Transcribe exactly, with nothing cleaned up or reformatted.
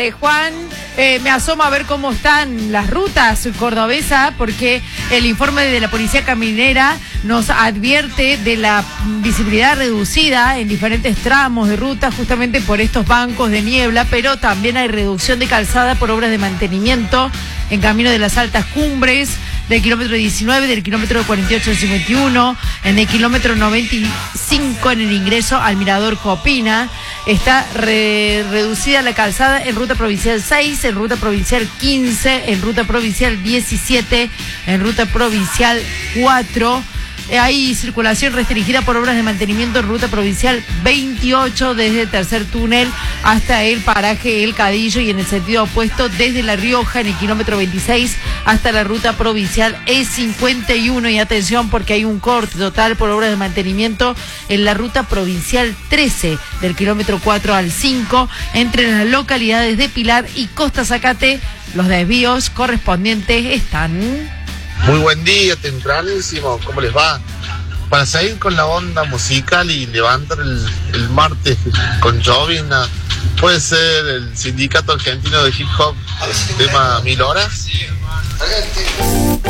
Eh, Juan, eh, me asomo a ver cómo están las rutas cordobesas, porque el informe de la Policía Caminera nos advierte de la visibilidad reducida en diferentes tramos de ruta justamente por estos bancos de niebla, pero también hay reducción de calzada por obras de mantenimiento en camino de las altas cumbres, del kilómetro diecinueve, del kilómetro cuarenta y ocho al cincuenta y uno, en el kilómetro noventa y cinco en el ingreso al Mirador Copina. Está re, reducida la calzada en ruta provincial seis, en ruta provincial quince, en ruta provincial diecisiete, en ruta provincial cuatro. Hay circulación restringida por obras de mantenimiento en ruta provincial veintiocho, desde el tercer túnel hasta el paraje El Cadillo, y en el sentido opuesto desde La Rioja en el kilómetro veintiséis hasta la ruta provincial E cincuenta y uno. Y atención, porque hay un corte total por obras de mantenimiento en la ruta provincial trece, del kilómetro cuatro al cinco, entre las localidades de Pilar y Costa Zacate. Los desvíos correspondientes están... Muy buen día, tempranísimo, ¿cómo les va? Para seguir con la onda musical y levantar el, el martes con Jovina, puede ser el Sindicato Argentino de Hip Hop, el tema Mil Horas.